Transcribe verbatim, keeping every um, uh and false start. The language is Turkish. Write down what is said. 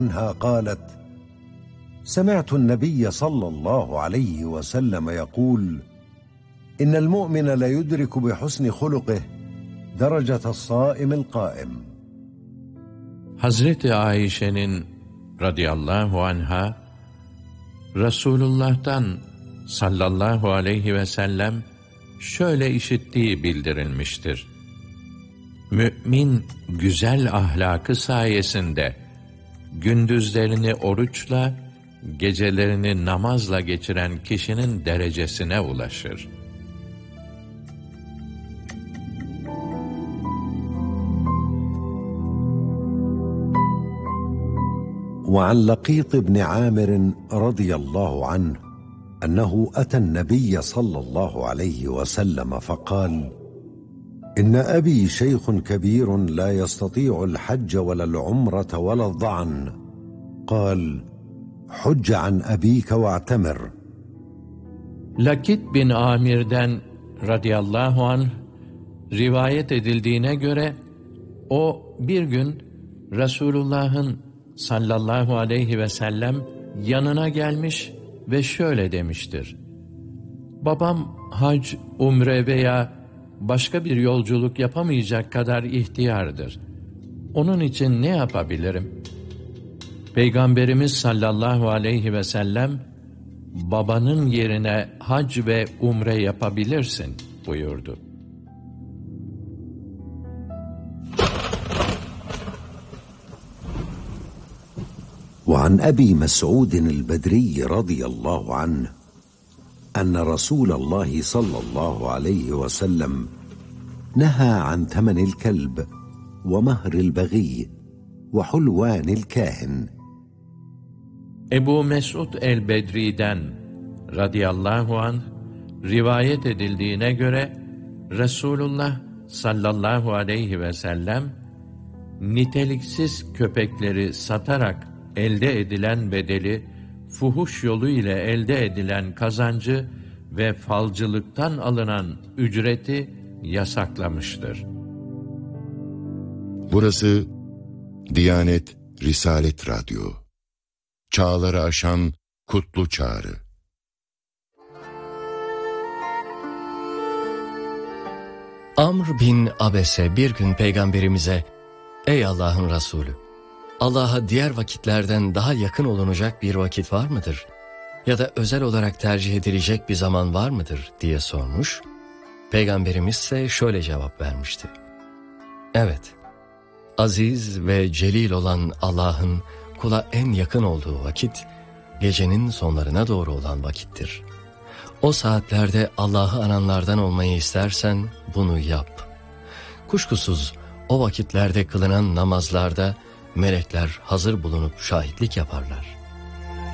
عنها قالت: سمعت النبي صلى الله عليه وسلم يقول: إن المؤمن لا يدرك بحسن خلقه درجة الصائم القائم. Hazreti Ayşe'nin radıyallahu anha, Resulullah'tan sallallahu aleyhi ve sellem şöyle işittiği bildirilmiştir: Mümin güzel ahlakı sayesinde gündüzlerini oruçla, gecelerini namazla geçiren kişinin derecesine ulaşır. وعن لقيط بن عامر رضي الله عنه أنه أتى النبي صلى الله عليه وسلم فقال: إن أبي شيخ كبير لا يستطيع الحج ولا العمرة ولا الضعن. قال: حج عن أبيك واعتمر. Lakit bin Amir'den radıyallahu anh rivayet edildiğine göre o bir gün Resulullah'ın sallallahu aleyhi ve sellem yanına gelmiş ve şöyle demiştir: Babam hac, umre veya başka bir yolculuk yapamayacak kadar ihtiyardır. Onun için ne yapabilirim? Peygamberimiz sallallahu aleyhi ve sellem, babanın yerine hac ve umre yapabilirsin buyurdu. وعن أبي مسعود البدري رضي الله عنه أن رسول الله صلى الله عليه وسلم نهى عن ثمن الكلب ومهر البغي وحلوان الكاهن. Ebu Mes'ud el-Bedri'den radıyallahu anh rivayet edildiğine göre Resulullah sallallahu aleyhi ve sellem niteliksiz köpekleri satarak elde edilen bedeli, fuhuş yolu ile elde edilen kazancı ve falcılıktan alınan ücreti yasaklamıştır. Burası Diyanet Risalet Radyo. Çağları aşan kutlu çağrı. Amr bin Abese bir gün Peygamberimize: Ey Allah'ın Resulü! Allah'a diğer vakitlerden daha yakın olunacak bir vakit var mıdır? Ya da özel olarak tercih edilecek bir zaman var mıdır diye sormuş. Peygamberimiz ise şöyle cevap vermişti: Evet, aziz ve celil olan Allah'ın kula en yakın olduğu vakit, gecenin sonlarına doğru olan vakittir. O saatlerde Allah'ı ananlardan olmayı istersen bunu yap. Kuşkusuz o vakitlerde kılınan namazlarda melekler hazır bulunup şahitlik yaparlar.